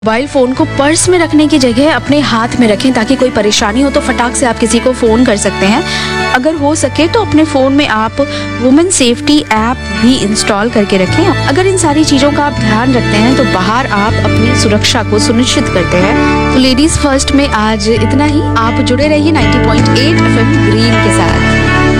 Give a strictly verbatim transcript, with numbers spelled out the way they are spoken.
Mobile phone को purse में रखने की जगह अपने हाथ में रखें ताकि कोई परेशानी हो तो फटाक से आप किसी को फ़ोन कर सकते हैं। अगर हो सके तो अपने फ़ोन में आप वुमेन सेफ्टी ऐप भी इंस्टॉल करके रखें। अगर इन सारी चीज़ों का आप ध्यान रखते हैं तो बाहर आप अपनी सुरक्षा को सुनिश्चित करते हैं। तो लेडीज़ फर्स्ट में आज इतना ही। आप जुड़े रहिए ninety point eight F M green के साथ।